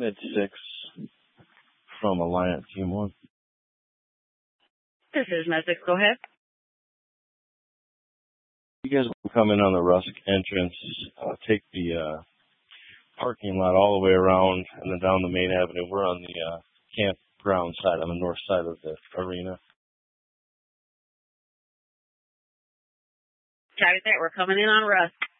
Mid-6 from Alliant Team 1. This is Med 6. Go ahead. You guys will come in on the Rusk entrance, take the parking lot all the way around and then down the main avenue. We're on the campground side, on the north side of the arena. Copy that. We're coming in on Rusk.